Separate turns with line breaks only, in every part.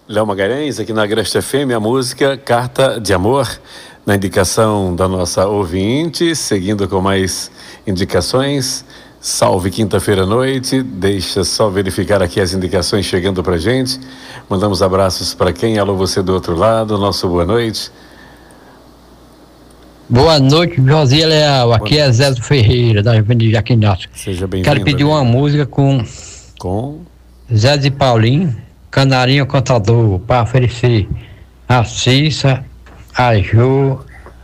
Léo Magalhães, aqui na Agreste FM, a música Carta de Amor, na indicação da nossa ouvinte, seguindo com mais indicações. Salve quinta-feira à noite, deixa só verificar aqui as indicações chegando pra gente. Mandamos abraços para quem? Alô, você do outro lado, nosso boa noite.
Boa noite, Josia Leal, aqui é Zé Ferreira, da Avenida Jaquinácio.
Seja bem-vindo.
Quero pedir uma música com Zé de Paulinho, Canarinho Cantador, para oferecer a Cissa, a Jo,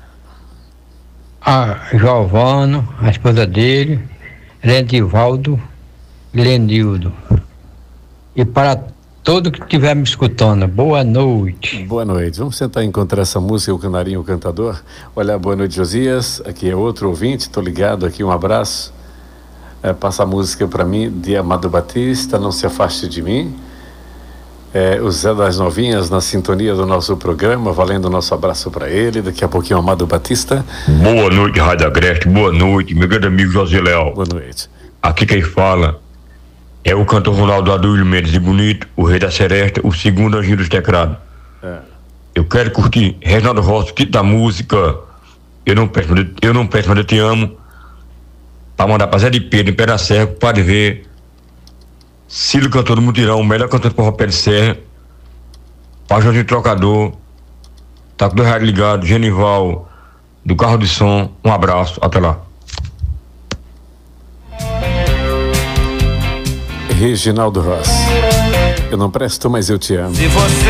a Giovano, a esposa dele, Lendivaldo e Lenildo. E para todo que estiver me escutando, boa noite.
Boa noite. Vamos tentar encontrar essa música, o Canarinho Cantador. Olha, boa noite, Josias. Aqui é outro ouvinte, tô ligado aqui, um abraço. Passa a música para mim de Amado Batista, Não Se Afaste de Mim. O Zé das Novinhas na sintonia do nosso programa, valendo o nosso abraço para ele. Daqui a pouquinho, Amado Batista.
Boa noite, Rádio Agreste. Boa noite, meu grande amigo José Leal.
Boa noite.
Aqui quem fala é o cantor Ronaldo Adúlio Mendes de Bonito, o rei da seresta, o segundo anjinho dos teclados. Eu quero curtir Reginaldo Rossi, título da música Eu Não Peço, mas eu te amo, para mandar para Zé de Pedro, em Pé da Serra, para ver Cílio, cantor do Mutirão, o melhor cantor do Forró Pé de Serra, para Jorginho Trocador, tá com 2 rádios ligados, Genival, do Carro de Som. Um abraço, até lá.
Reginaldo Rossi. Eu não presto, mas eu te amo.